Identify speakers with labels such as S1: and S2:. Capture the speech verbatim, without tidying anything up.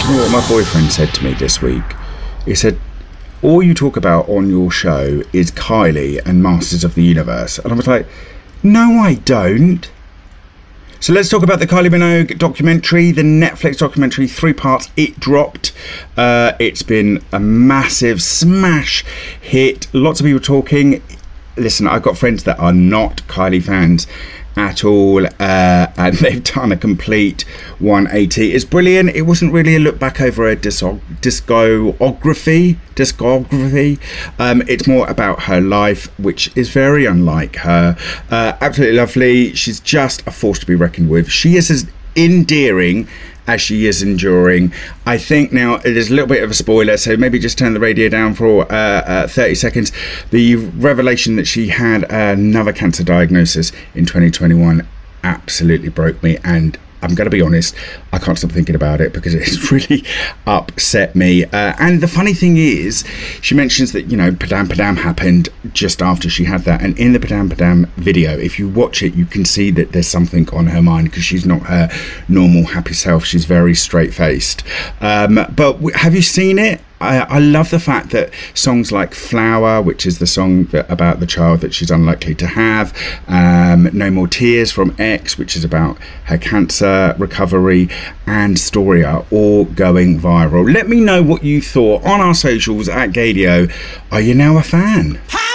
S1: you know what my boyfriend said to me this week? He said, all you talk about on your show is Kylie and Masters of the Universe. And I was like, no, I don't. So let's talk about the Kylie Minogue documentary, the Netflix documentary, three parts. It dropped. Uh, it's been a massive smash hit. Lots of people talking. Listen, I've got friends that are not Kylie fans at all, uh, and they've done a complete one eighty. It's brilliant. It wasn't really a look back over a disco- discography. Discography. Um, it's more about her life, which is very unlike her. Uh, absolutely lovely. She's just a force to be reckoned with. She is as endearing as she is enduring. I think now it is a little bit of a spoiler, so maybe just turn the radio down for uh, uh, thirty seconds. The revelation that she had another cancer diagnosis in twenty twenty-one absolutely broke me, and I'm going to be honest, I can't stop thinking about it because it's really upset me. Uh, and the funny thing is, she mentions that, you know, Padam Padam happened just after she had that. And in the Padam Padam video, if you watch it, you can see that there's something on her mind because she's not her normal happy self. She's very straight-faced. Um, but w- have you seen it? I, I love the fact that songs like Flower, which is the song that, about the child that she's unlikely to have, um, No More Tears from X, which is about her cancer recovery, and Story are all going viral. Let me know what you thought on our socials at Gadio. Are you now a fan?